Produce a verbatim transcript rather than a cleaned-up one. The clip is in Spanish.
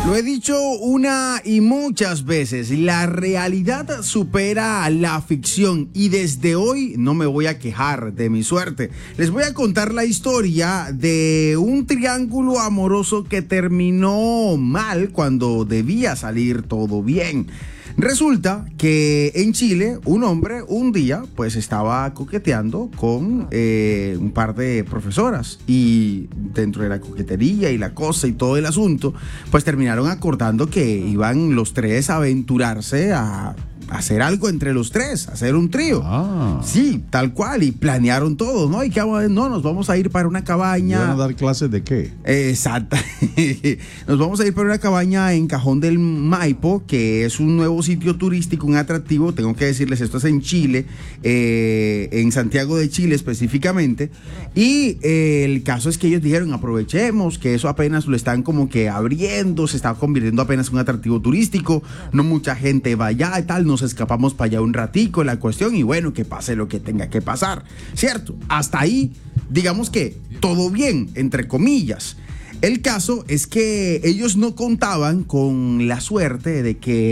Lo he dicho una y muchas veces, la realidad supera la ficción y desde hoy no me voy a quejar de mi suerte. Les voy a contar la historia de un triángulo amoroso que terminó mal cuando debía salir todo bien. Resulta que en Chile un hombre un día pues estaba coqueteando con eh, un par de profesoras y dentro de la coquetería y la cosa y todo el asunto pues terminaron acordando que iban los tres a aventurarse a hacer algo entre los tres, hacer un trío. Ah. Sí, tal cual, y planearon todo, ¿no? Y que no, nos vamos a ir para una cabaña. ¿Van a dar clases de qué? Exacto. Nos vamos a ir para una cabaña en Cajón del Maipo, que es un nuevo sitio turístico, un atractivo. Tengo que decirles, esto es en Chile, eh, en Santiago de Chile específicamente. Y eh, el caso es que ellos dijeron, aprovechemos que eso apenas lo están como que abriendo, se está convirtiendo apenas en un atractivo turístico, no mucha gente va allá y tal, nos escapamos para allá un ratico la cuestión y bueno, que pase lo que tenga que pasar, ¿cierto? Hasta ahí, digamos que todo bien, entre comillas. El caso es que ellos no contaban con la suerte de que